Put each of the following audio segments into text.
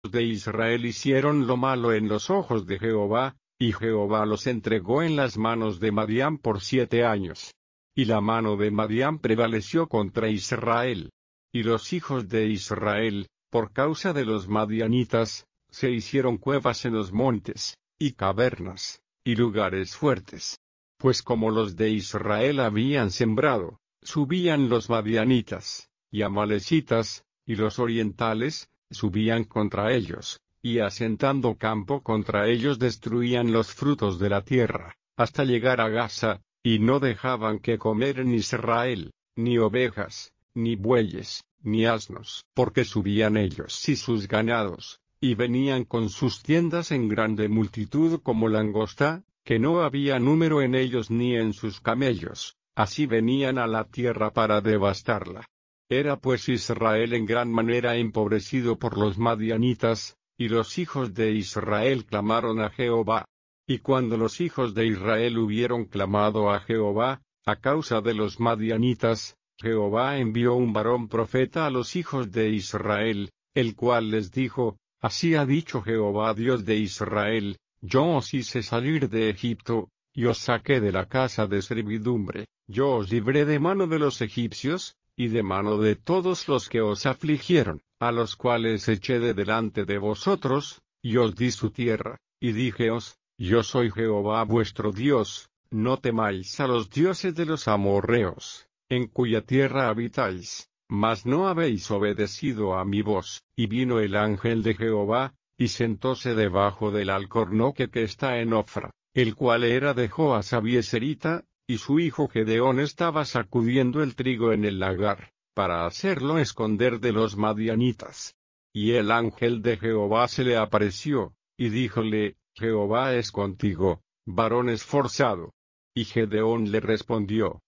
de Israel hicieron lo malo en los ojos de Jehová, y Jehová los entregó en las manos de Madián por 7 años. Y la mano de Madián prevaleció contra Israel. Y los hijos de Israel, por causa de los madianitas, se hicieron cuevas en los montes, y cavernas, y lugares fuertes. Pues como los de Israel habían sembrado, subían los madianitas, y amalecitas, y los orientales, subían contra ellos, y asentando campo contra ellos destruían los frutos de la tierra, hasta llegar a Gaza, y no dejaban que comer en Israel, ni ovejas, ni bueyes, ni asnos, porque subían ellos y sus ganados, y venían con sus tiendas en grande multitud como langosta, que no había número en ellos ni en sus camellos, así venían a la tierra para devastarla. Era pues Israel en gran manera empobrecido por los madianitas, y los hijos de Israel clamaron a Jehová. Y cuando los hijos de Israel hubieron clamado a Jehová, a causa de los madianitas, Jehová envió un varón profeta a los hijos de Israel, el cual les dijo: Así ha dicho Jehová Dios de Israel, yo os hice salir de Egipto, y os saqué de la casa de servidumbre, yo os libré de mano de los egipcios, y de mano de todos los que os afligieron, a los cuales eché de delante de vosotros, y os di su tierra, y díjeos: Yo soy Jehová vuestro Dios, no temáis a los dioses de los amorreos, en cuya tierra habitáis, mas no habéis obedecido a mi voz. Y vino el ángel de Jehová, y sentóse debajo del alcornoque que está en Ofra, el cual era de Joas Abieserita, y su hijo Gedeón estaba sacudiendo el trigo en el lagar, para hacerlo esconder de los madianitas. Y el ángel de Jehová se le apareció, y díjole: Jehová es contigo, varón esforzado. Y Gedeón le respondió: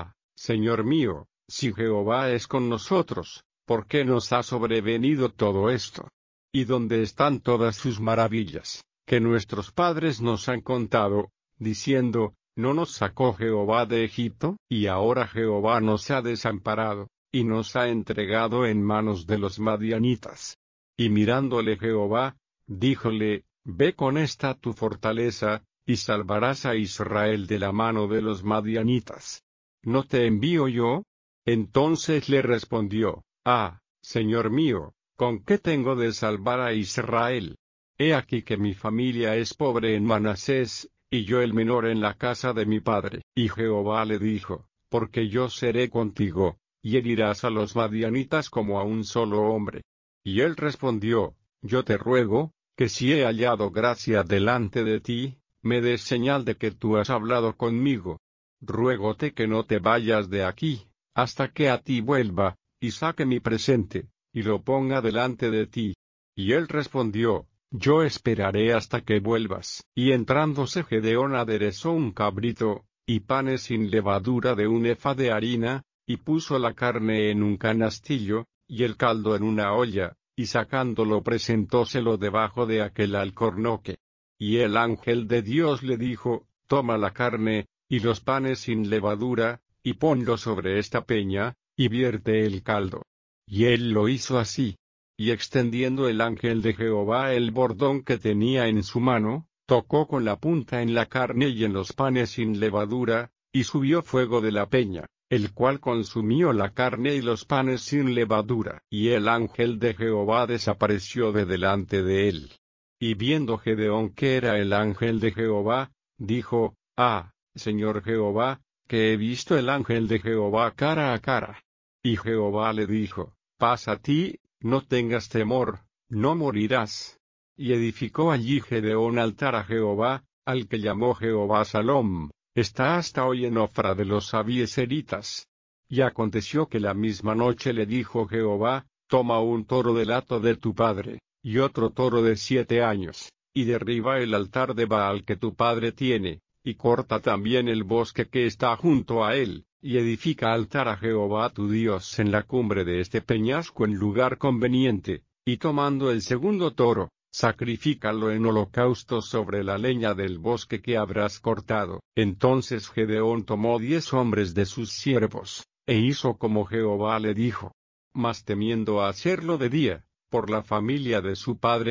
Señor mío, si Jehová es con nosotros, ¿por qué nos ha sobrevenido todo esto? ¿Y dónde están todas sus maravillas, que nuestros padres nos han contado, diciendo: ¿No nos sacó Jehová de Egipto? Y ahora Jehová nos ha desamparado, y nos ha entregado en manos de los madianitas. Y mirándole Jehová, díjole: Ve con esta tu fortaleza, y salvarás a Israel de la mano de los madianitas. ¿No te envío yo? Entonces le respondió: Señor mío, ¿con qué tengo de salvar a Israel? He aquí que mi familia es pobre en Manasés, y yo el menor en la casa de mi padre. Y Jehová le dijo: Porque yo seré contigo, y herirás a los madianitas como a un solo hombre. Y él respondió: Yo te ruego, que si he hallado gracia delante de ti, me des señal de que tú has hablado conmigo. Ruégote que no te vayas de aquí, hasta que a ti vuelva, y saque mi presente, y lo ponga delante de ti. Y él respondió: Yo esperaré hasta que vuelvas. Y entrándose Gedeón aderezó un cabrito, y panes sin levadura de un efa de harina, y puso la carne en un canastillo, y el caldo en una olla, y sacándolo presentóselo debajo de aquel alcornoque. Y el ángel de Dios le dijo: Toma la carne, y los panes sin levadura, y ponlo sobre esta peña, y vierte el caldo. Y él lo hizo así. Y extendiendo el ángel de Jehová el bordón que tenía en su mano, tocó con la punta en la carne y en los panes sin levadura, y subió fuego de la peña, el cual consumió la carne y los panes sin levadura. Y el ángel de Jehová desapareció de delante de él. Y viendo Gedeón que era el ángel de Jehová, dijo: Señor Jehová, que he visto el ángel de Jehová cara a cara. Y Jehová le dijo: Paz a ti, no tengas temor, no morirás. Y edificó allí Gedeón altar a Jehová, al que llamó Jehová Salom, está hasta hoy en Ofra de los Abieseritas. Y aconteció que la misma noche le dijo Jehová: Toma un toro del hato de tu padre, y otro toro de 7 años, y derriba el altar de Baal que tu padre tiene, y corta también el bosque que está junto a él, y edifica altar a Jehová tu Dios en la cumbre de este peñasco en lugar conveniente, y tomando el segundo toro, sacrifícalo en holocausto sobre la leña del bosque que habrás cortado. Entonces Gedeón tomó 10 hombres de sus siervos, e hizo como Jehová le dijo. Mas temiendo hacerlo de día, por la familia de su padre